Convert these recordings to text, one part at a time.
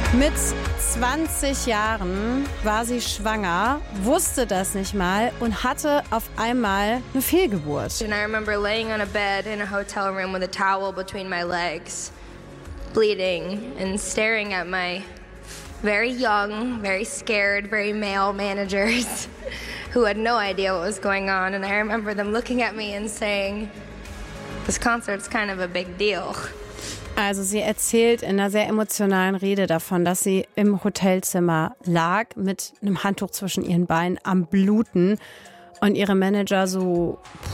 Mit 20 Jahren war sie schwanger, wusste das nicht mal und hatte auf einmal eine Fehlgeburt. And I remember laying on a bed in a hotel room with a towel between my legs, bleeding and staring at my very young, very scared, very male managers who had no idea what was going on. And I remember them looking at me and saying, "This concert's kind of a big deal." Also sie erzählt in einer sehr emotionalen Rede davon, dass sie im Hotelzimmer lag mit einem Handtuch zwischen ihren Beinen am Bluten und ihre Manager so,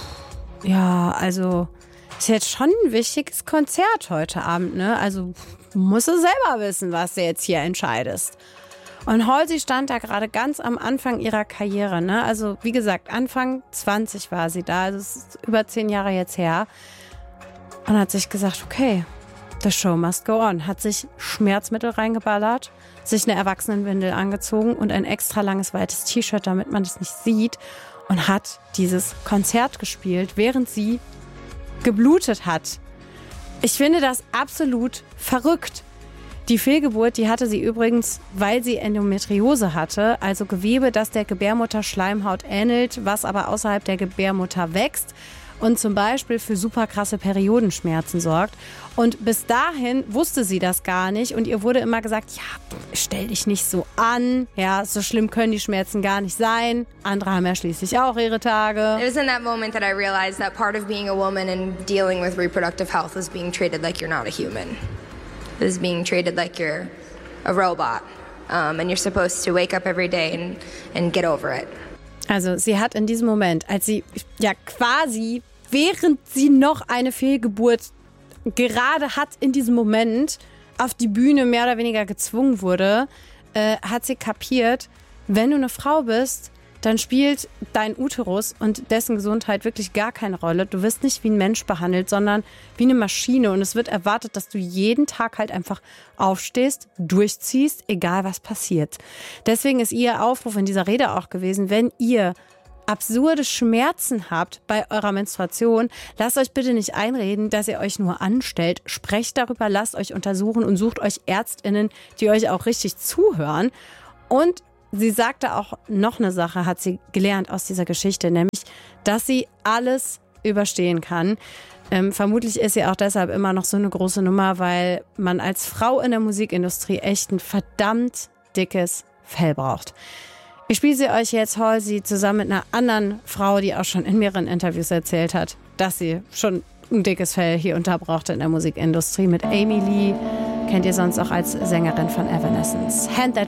ja, also ist jetzt schon ein wichtiges Konzert heute Abend, ne? Also musst du selber wissen, was du jetzt hier entscheidest. Und Halsey stand da gerade ganz am Anfang ihrer Karriere, ne? Also wie gesagt, Anfang 20 war sie da, also es ist über 10 Jahre jetzt her. Und hat sich gesagt, okay, the show must go on. Hat sich Schmerzmittel reingeballert, sich eine Erwachsenenwindel angezogen und ein extra langes, weites T-Shirt, damit man das nicht sieht. Und hat dieses Konzert gespielt, während sie geblutet hat. Ich finde das absolut verrückt. Die Fehlgeburt, die hatte sie übrigens, weil sie Endometriose hatte, also Gewebe, das der Gebärmutterschleimhaut ähnelt, was aber außerhalb der Gebärmutter wächst und zum Beispiel für super krasse Periodenschmerzen sorgt. Und bis dahin wusste sie das gar nicht und ihr wurde immer gesagt, ja, stell dich nicht so an, ja, so schlimm können die Schmerzen gar nicht sein. Andere haben ja schließlich auch ihre Tage. It was in that moment that I realized that part of being a woman and dealing with reproductive health is being treated like you're not a human. It is being treated like you're a robot. And you're supposed to wake up every day and get over it. Also sie hat in diesem Moment, als sie ja quasi, während sie noch eine Fehlgeburt gerade hat, in diesem Moment auf die Bühne mehr oder weniger gezwungen wurde, hat sie kapiert, wenn du eine Frau bist, dann spielt dein Uterus und dessen Gesundheit wirklich gar keine Rolle. Du wirst nicht wie ein Mensch behandelt, sondern wie eine Maschine. Und es wird erwartet, dass du jeden Tag halt einfach aufstehst, durchziehst, egal was passiert. Deswegen ist ihr Aufruf in dieser Rede auch gewesen, wenn ihr absurde Schmerzen habt bei eurer Menstruation, lasst euch bitte nicht einreden, dass ihr euch nur anstellt. Sprecht darüber, lasst euch untersuchen und sucht euch ÄrztInnen, die euch auch richtig zuhören. Und sie sagte auch noch eine Sache, hat sie gelernt aus dieser Geschichte, nämlich, dass sie alles überstehen kann. Vermutlich ist sie auch deshalb immer noch so eine große Nummer, weil man als Frau in der Musikindustrie echt ein verdammt dickes Fell braucht. Ich spiele sie euch jetzt, Halsey, zusammen mit einer anderen Frau, die auch schon in mehreren Interviews erzählt hat, dass sie schon ein dickes Fell hier und da brauchte in der Musikindustrie. Mit Amy Lee, kennt ihr sonst auch als Sängerin von Evanescence. Hand That